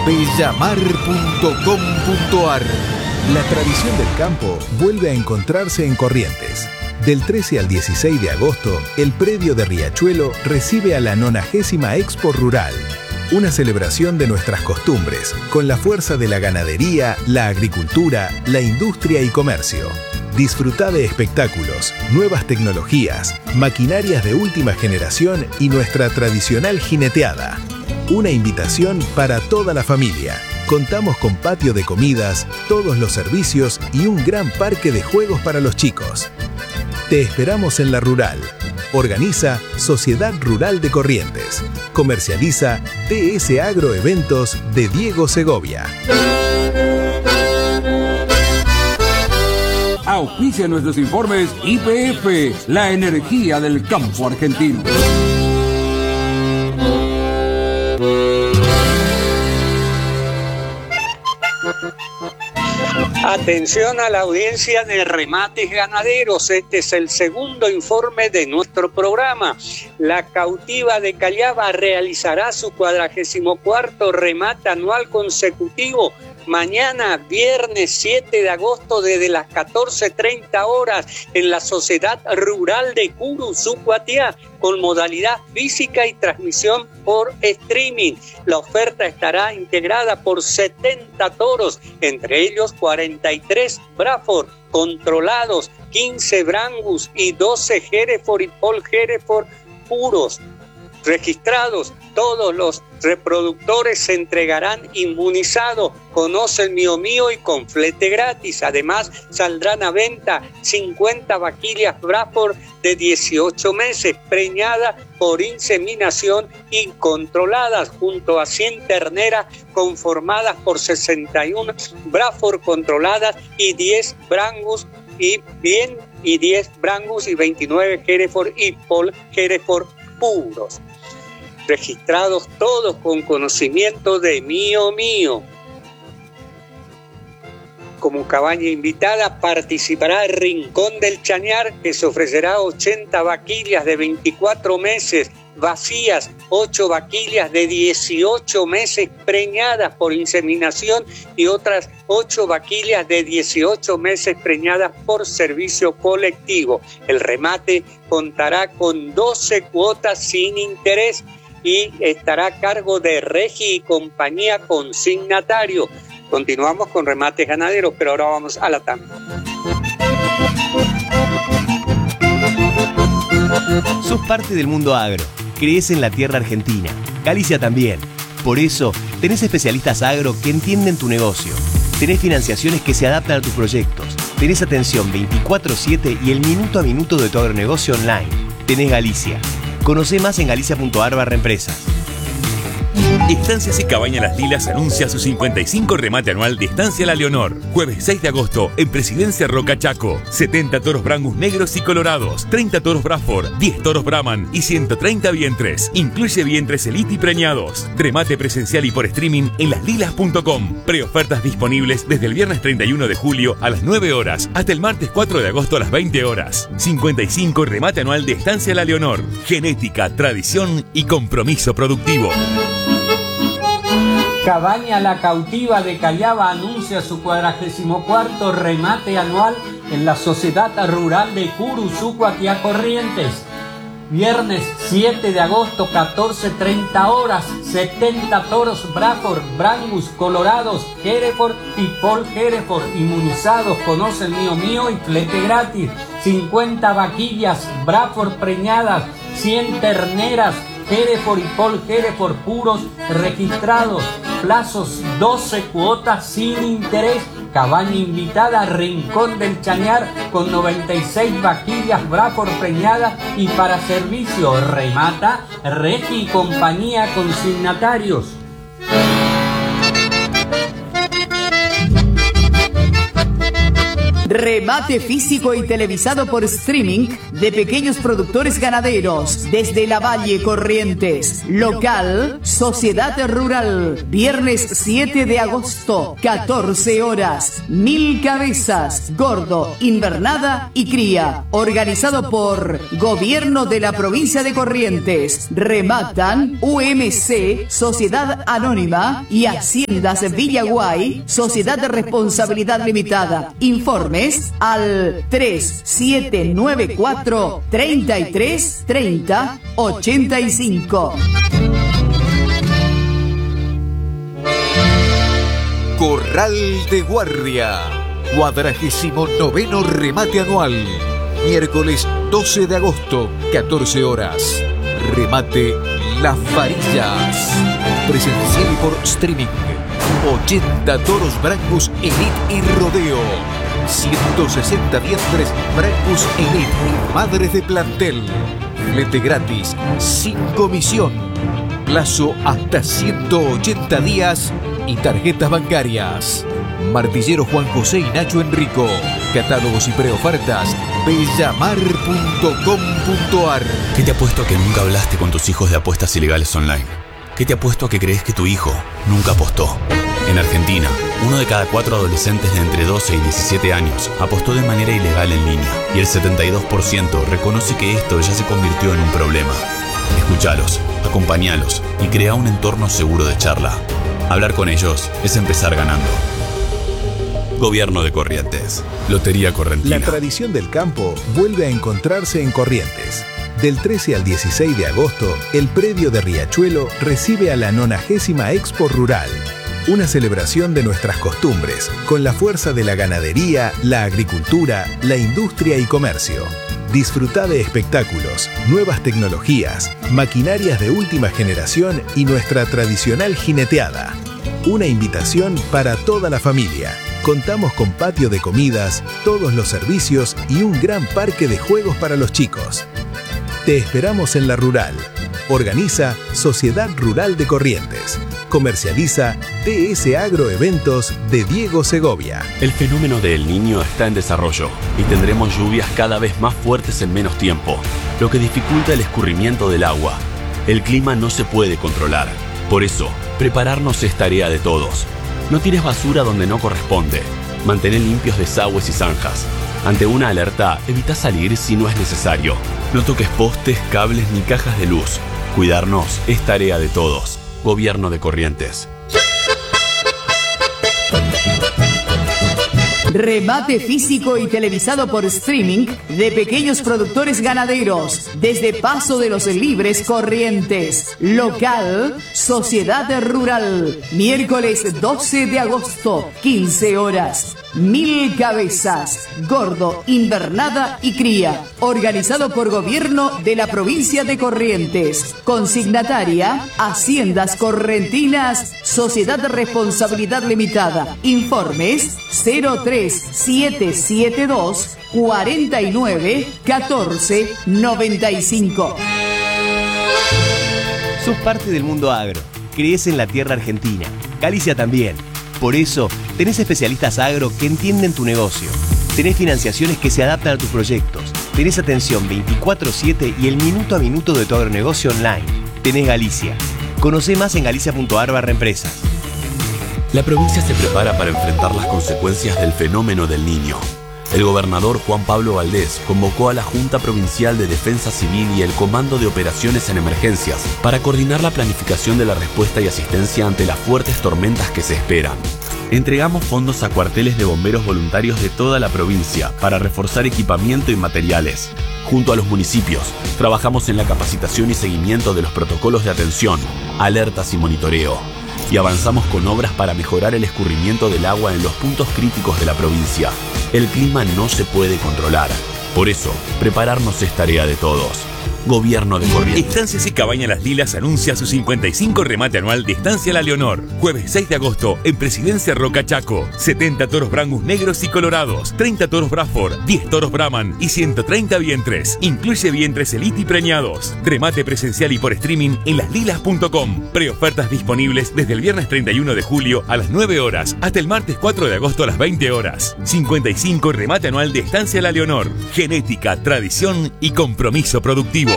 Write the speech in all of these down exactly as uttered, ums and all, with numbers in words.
bellamar punto com punto ar. La tradición del campo vuelve a encontrarse en Corrientes. Del trece al dieciséis de agosto, el predio de Riachuelo recibe a la nonagésima Expo Rural, una celebración de nuestras costumbres, con la fuerza de la ganadería, la agricultura, la industria y comercio. Disfruta de espectáculos, nuevas tecnologías, maquinarias de última generación y nuestra tradicional jineteada. Una invitación para toda la familia. Contamos con patio de comidas, todos los servicios y un gran parque de juegos para los chicos. Te esperamos en la Rural. Organiza Sociedad Rural de Corrientes. Comercializa D S Agro Eventos de Diego Segovia. Auspicia nuestros informes Y P F, la energía del campo argentino. Atención a la audiencia de Remates Ganaderos, este es el segundo informe de nuestro programa. La Cautiva de Callaba realizará su cuadragésimo cuarto remate anual consecutivo mañana, viernes siete de agosto, desde las catorce treinta horas en la Sociedad Rural de Curuzucuatiá, con modalidad física y transmisión por streaming. La oferta estará integrada por setenta toros, entre ellos cuarenta y tres Braford controlados, quince Brangus y doce Hereford y Paul Hereford puros. Registrados, todos los reproductores se entregarán inmunizados. Conoce el Mío Mío y con flete gratis. Además, saldrán a venta cincuenta vaquillas Braford de dieciocho meses, preñadas por inseminación y controladas, junto a cien terneras conformadas por sesenta y uno Braford controladas y diez Brangus y bien y diez Brangus y veintinueve Hereford y Paul Hereford puros. Registrados todos con conocimiento de Mío Mío. Como cabaña invitada participará el Rincón del Chañar, que se ofrecerá ochenta vaquillas de veinticuatro meses vacías, ocho vaquillas de dieciocho meses preñadas por inseminación y otras ocho vaquillas de dieciocho meses preñadas por servicio colectivo. El remate contará con doce cuotas sin interés y estará a cargo de Regi y Compañía Consignatario. Continuamos con Remates Ganaderos, pero ahora vamos a la tanda. Sos parte del mundo agro. Crees en la tierra argentina. Galicia también. Por eso, tenés especialistas agro que entienden tu negocio. Tenés financiaciones que se adaptan a tus proyectos. Tenés atención veinticuatro siete y el minuto a minuto de tu agronegocio online. Tenés Galicia. Conocé más en galicia punto ar barra empresas. Estancias y Cabaña Las Lilas anuncia su cincuenta y cinco remate anual de Estancia La Leonor. Jueves seis de agosto en Presidencia Roca Chaco. setenta toros Brangus negros y colorados, treinta toros Braford, diez toros Brahman y ciento treinta vientres. Incluye vientres Elite y preñados. Remate presencial y por streaming en las lilas punto com. Preofertas disponibles desde el viernes treinta y uno de julio a las nueve horas hasta el martes cuatro de agosto a las veinte horas. cincuenta y cinco remate anual de Estancia La Leonor. Genética, tradición y compromiso productivo. Cabaña La Cautiva de Callaba anuncia su cuadragésimo cuarto remate anual en la Sociedad Rural de Curuzucuatiá, Corrientes. Viernes siete de agosto, catorce treinta horas, setenta toros Braford, Brangus, colorados, Hereford y Paul Hereford, inmunizados, conoce el Mío Mío y flete gratis. cincuenta vaquillas Braford preñadas, cien terneras Hereford y Paul Hereford puros registrados. Plazos doce cuotas sin interés. Cabaña invitada Rincón del Chañar con noventa y seis vaquillas Braford preñadas y para servicio remata Regi y Compañía Consignatarios. Remate físico y televisado por streaming de pequeños productores ganaderos desde La Valle, Corrientes. Local, Sociedad Rural. Viernes siete de agosto, catorce horas. Mil cabezas, gordo, invernada y cría. Organizado por Gobierno de la Provincia de Corrientes. Rematan U M C, Sociedad Anónima, y Haciendas Villaguay, Sociedad de Responsabilidad Limitada. Informes al tres siete nueve cuatro, treinta y tres, treinta, ochenta y cinco. Corral de Guardia, cuadragésimo noveno remate anual, miércoles doce de agosto, catorce horas. Remate Las Varillas, presencial y por streaming. ochenta toros brancos Elite y Rodeo, ciento sesenta dientes brancos Elite y madres de plantel. Flete gratis, sin comisión. Plazo hasta ciento ochenta días y tarjetas bancarias. Martillero Juan José y Nacho Enrico. Catálogos y preofertas bellamar punto com punto ar. ¿Qué te apuesto a que nunca hablaste con tus hijos de apuestas ilegales online? ¿Qué te apuesto a que crees que tu hijo nunca apostó? En Argentina, uno de cada cuatro adolescentes de entre doce y diecisiete años apostó de manera ilegal en línea y el setenta y dos por ciento reconoce que esto ya se convirtió en un problema. Escúchalos, acompáñalos y crea un entorno seguro de charla. Hablar con ellos es empezar ganando. Gobierno de Corrientes. Lotería Correntina. La tradición del campo vuelve a encontrarse en Corrientes. Del trece al dieciséis de agosto, el predio de Riachuelo recibe a la nonagésima Expo Rural. Una celebración de nuestras costumbres, con la fuerza de la ganadería, la agricultura, la industria y comercio. Disfruta de espectáculos, nuevas tecnologías, maquinarias de última generación y nuestra tradicional jineteada. Una invitación para toda la familia. Contamos con patio de comidas, todos los servicios y un gran parque de juegos para los chicos. Te esperamos en la Rural. Organiza Sociedad Rural de Corrientes. Comercializa T S Agro Eventos de Diego Segovia. El fenómeno de El Niño está en desarrollo y tendremos lluvias cada vez más fuertes en menos tiempo, lo que dificulta el escurrimiento del agua. El clima no se puede controlar. Por eso, prepararnos es tarea de todos. No tires basura donde no corresponde. Mantén limpios desagües y zanjas. Ante una alerta, evita salir si no es necesario. No toques postes, cables ni cajas de luz. Cuidarnos es tarea de todos. Gobierno de Corrientes. Remate físico y televisado por streaming de pequeños productores ganaderos desde Paso de los Libres, Corrientes. Local, Sociedad Rural. Miércoles doce de agosto, quince horas. Mil cabezas, gordo, invernada y cría. Organizado por Gobierno de la Provincia de Corrientes. Consignataria, Haciendas Correntinas, Sociedad de Responsabilidad Limitada. Informes cero tres siete siete dos, cuarenta y nueve, catorce, noventa y cinco. Sos parte del mundo agro. Crees en la tierra argentina. Galicia también. Por eso, tenés especialistas agro que entienden tu negocio. Tenés financiaciones que se adaptan a tus proyectos. Tenés atención veinticuatro siete y el minuto a minuto de tu agronegocio online. Tenés Galicia. Conocé más en galicia punto ar barra empresas. La provincia se prepara para enfrentar las consecuencias del fenómeno del Niño. El gobernador Juan Pablo Valdés convocó a la Junta Provincial de Defensa Civil y el Comando de Operaciones en Emergencias para coordinar la planificación de la respuesta y asistencia ante las fuertes tormentas que se esperan. Entregamos fondos a cuarteles de bomberos voluntarios de toda la provincia para reforzar equipamiento y materiales. Junto a los municipios, trabajamos en la capacitación y seguimiento de los protocolos de atención, alertas y monitoreo. Y avanzamos con obras para mejorar el escurrimiento del agua en los puntos críticos de la provincia. El clima no se puede controlar. Por eso, prepararnos es tarea de todos. Gobierno de Corrientes. Estancias y Cabañas Las Lilas anuncia su cincuenta y cinco remate anual de Estancia La Leonor. Jueves seis de agosto en Presidencia Roca Chaco. setenta toros Brangus negros y colorados, treinta toros Braford, diez toros Brahman y ciento treinta vientres. Incluye vientres Elite y preñados. Remate presencial y por streaming en las lilas punto com. Preofertas disponibles desde el viernes treinta y uno de julio a las nueve horas hasta el martes cuatro de agosto a las veinte horas. cincuenta y cinco remate anual de Estancia La Leonor. Genética, tradición y compromiso productivo.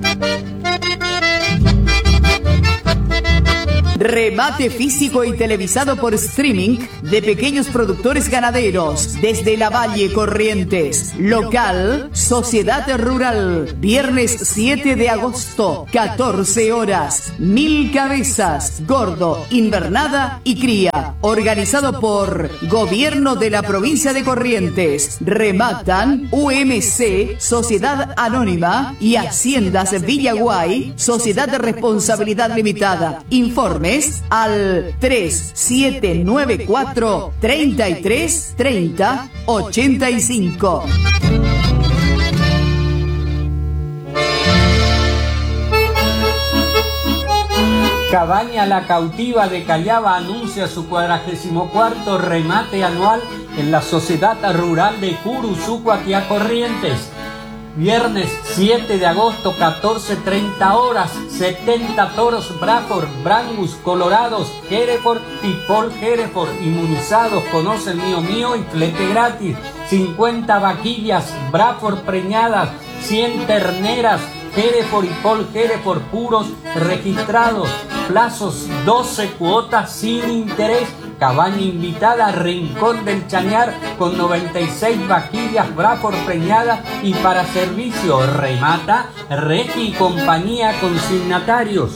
Remate físico y televisado por streaming de pequeños productores ganaderos desde la Valle Corrientes. Local, Sociedad Rural. Viernes siete de agosto, catorce horas. Mil cabezas, gordo, invernada y cría. Organizado por Gobierno de la Provincia de Corrientes. Rematan U M C, Sociedad Anónima y Haciendas Villaguay, Sociedad de Responsabilidad Limitada. Informe al tres siete nueve cuatro, treinta y tres, treinta, ochenta y cinco. Cabaña La Cautiva de Callaba anuncia su cuadragésimo cuarto remate anual en la Sociedad Rural de Curuzucuatia Corrientes. Viernes siete de agosto, catorce treinta horas, setenta toros Braford, Brangus, colorados, Hereford y Paul Hereford, inmunizados, conoce el mío mío y flete gratis, cincuenta vaquillas Braford preñadas, cien terneras, Hereford y Paul Hereford puros registrados, plazos doce cuotas sin interés. Cabaña invitada Rincón del Chañar con noventa y seis vaquillas Braford preñadas y para servicio remata Regi y compañía consignatarios.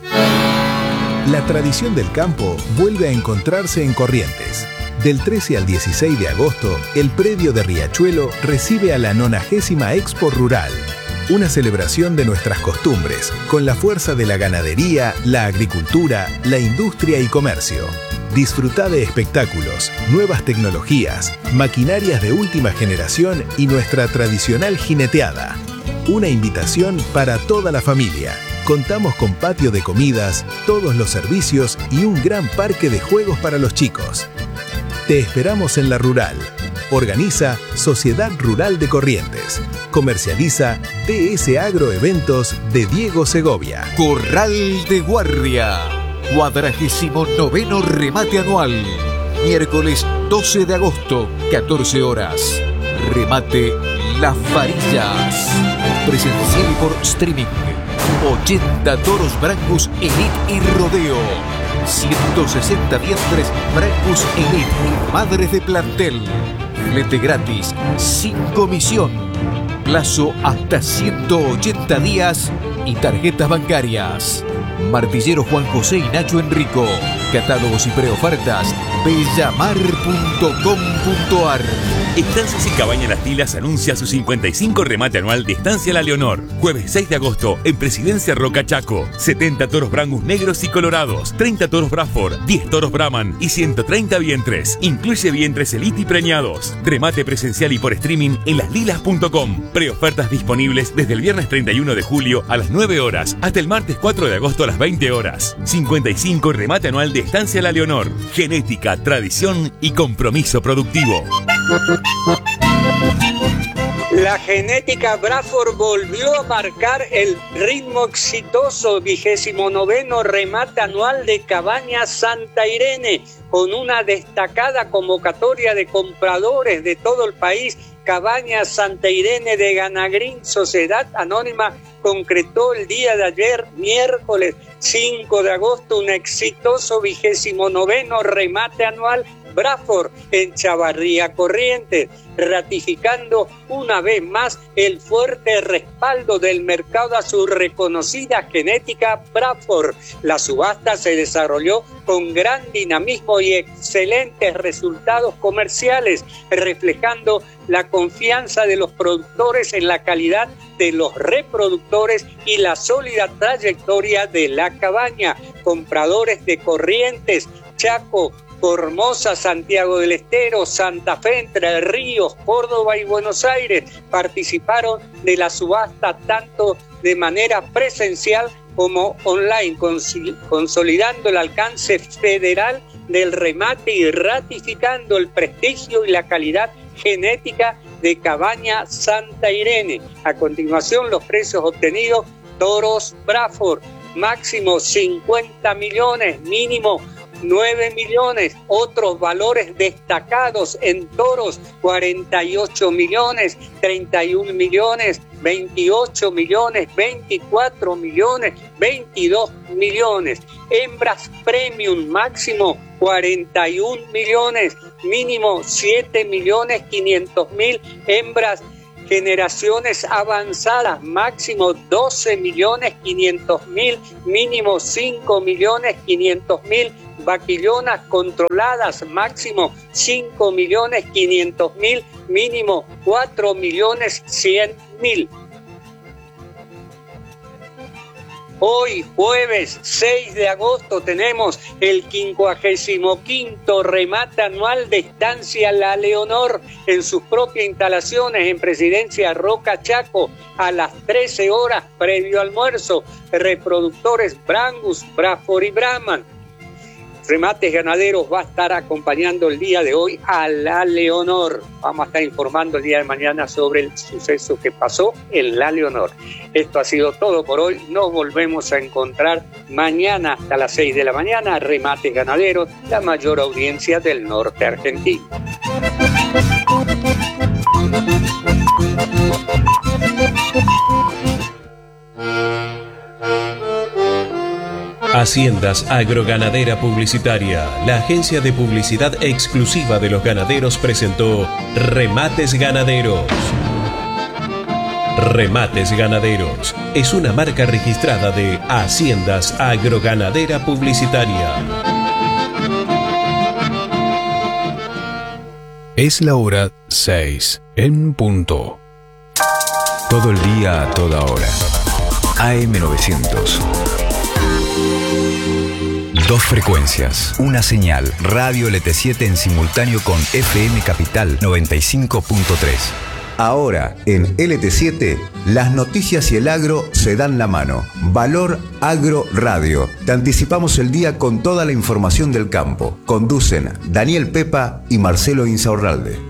La tradición del campo vuelve a encontrarse en Corrientes. Del trece al dieciséis de agosto, el predio de Riachuelo recibe a la nonagésima Expo Rural. Una celebración de nuestras costumbres, con la fuerza de la ganadería, la agricultura, la industria y comercio. Disfruta de espectáculos, nuevas tecnologías, maquinarias de última generación y nuestra tradicional jineteada. Una invitación para toda la familia. Contamos con patio de comidas, todos los servicios y un gran parque de juegos para los chicos. Te esperamos en la Rural. Organiza Sociedad Rural de Corrientes. Comercializa T S Agro Eventos de Diego Segovia. Corral de Guardia. Cuadragésimo noveno remate anual. Miércoles doce de agosto, catorce horas. Remate Las Varillas. Presencial por streaming. ochenta toros Brangus Elite y Rodeo. ciento sesenta vientres Brangus Elite. Madres de plantel. Flete gratis, sin comisión. Plazo hasta ciento ochenta días y tarjetas bancarias. Martillero Juan José y Nacho Enrico. Catálogos y preofertas bellamar punto com punto ar. Estancias y Cabañas Las Lilas anuncia su cincuenta y cinco remate anual de Estancia La Leonor. Jueves seis de agosto en Presidencia Roca Chaco. setenta toros Brangus negros y colorados, treinta toros Braford, diez toros Brahman y ciento treinta vientres. Incluye vientres Elite y preñados. Remate presencial y por streaming en las lilas punto com. Preofertas disponibles desde el viernes treinta y uno de julio a las nueve horas hasta el martes cuatro de agosto a las veinte horas. cincuenta y cinco remate anual de Estancia La Leonor. Genética, tradición y compromiso productivo. La genética Braford volvió a marcar el ritmo exitoso vigésimo noveno remate anual de Cabaña Santa Irene, con una destacada convocatoria de compradores de todo el país. Cabaña Santa Irene de Ganagrín, Sociedad Anónima, concretó el día de ayer, miércoles cinco de agosto, un exitoso vigésimo noveno remate anual Braford en Chavarría Corrientes, ratificando una vez más el fuerte respaldo del mercado a su reconocida genética Braford. La subasta se desarrolló con gran dinamismo y excelentes resultados comerciales, reflejando la confianza de los productores en la calidad de los reproductores y la sólida trayectoria de la cabaña. Compradores de Corrientes, Chaco, Formosa, Santiago del Estero, Santa Fe, Entre Ríos, Córdoba y Buenos Aires participaron de la subasta tanto de manera presencial como online, consolidando el alcance federal del remate y ratificando el prestigio y la calidad genética de Cabaña Santa Irene. A continuación, los precios obtenidos: toros Braford, máximo cincuenta millones, mínimo nueve millones. Otros valores destacados en toros: cuarenta y ocho millones, treinta y un millones, veintiocho millones, veinticuatro millones, veintidós millones. Hembras premium, máximo cuarenta y un millones, mínimo siete millones quinientos mil. Hembras generaciones avanzadas, máximo doce millones quinientos mil, mínimo cinco millones quinientos mil. Vaquillonas controladas, máximo cinco millones quinientos mil, mínimo cuatro millones cien mil. Hoy, jueves seis de agosto, tenemos el quincuagésimo quinto remate anual de Estancia La Leonor en sus propias instalaciones en Presidencia Roca Chaco a las trece horas previo almuerzo. Reproductores Brangus, Braford y Brahman. Remates Ganaderos va a estar acompañando el día de hoy a La Leonor. Vamos a estar informando el día de mañana sobre el suceso que pasó en La Leonor. Esto ha sido todo por hoy. Nos volvemos a encontrar mañana hasta las seis de la mañana. Remates Ganaderos, la mayor audiencia del norte argentino. Haciendas Agroganadera Publicitaria, la agencia de publicidad exclusiva de los ganaderos, presentó Remates Ganaderos. Remates Ganaderos es una marca registrada de Haciendas Agroganadera Publicitaria. Es la hora seis en punto. Todo el día a toda hora. A M novecientos. Dos frecuencias, una señal, Radio L T siete en simultáneo con F M Capital noventa y cinco punto tres. Ahora, en L T siete, las noticias y el agro se dan la mano. Valor Agro Radio. Te anticipamos el día con toda la información del campo. Conducen Daniel Pepa y Marcelo Insaurralde.